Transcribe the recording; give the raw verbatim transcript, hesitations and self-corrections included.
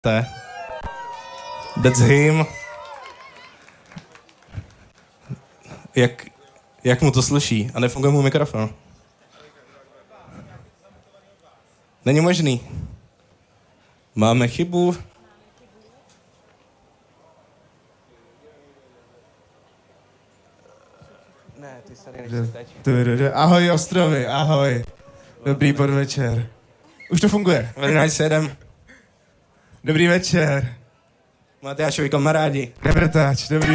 That's him. Jak, jak mu to sluší? A nefunguje mu mikrofon. Není možný. Máme chybu. Ne, ty se nechci. Ahoj ostrovy, ahoj. Dobrý podvečer. Už to funguje. Very nice, sedem. Dobrý večer. Matyášovi kamarádi. Nevrtáč, dobrý